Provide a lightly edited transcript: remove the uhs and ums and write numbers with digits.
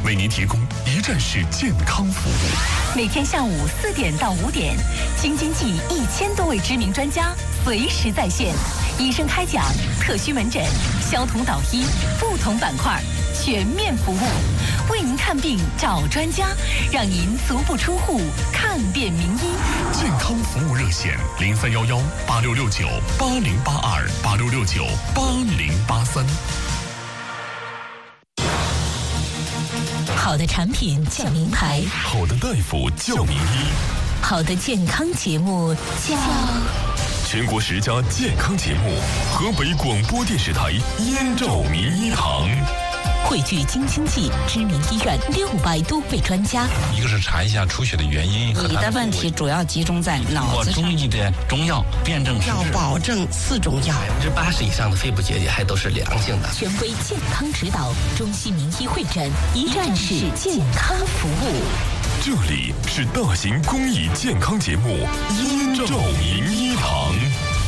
为您提供一站式健康服务。 每天下午4点到5点，京津冀1000多位知名专家随时在线，医生开讲、特需门诊、消毒导医，不同板块全面服务，为您看病找专家，让您足不出户看遍名医。 健康服务热线：03118669808286698083。 好的产品叫名牌， 好的大夫叫名医， 好的健康节目叫全国10家健康节目，河北广播电视台燕赵名医堂， 汇聚京津冀知名医院600多位专家。 一个是查一下出血的原因， 你的问题主要集中在脑子上。 中医的中药辨证施治， 要保证4种药 ，80%以上的肺部结节还都是良性的。 权威健康指导，中西名医会诊，一站式健康服务。 这里是大型公益健康节目《燕赵名医堂》。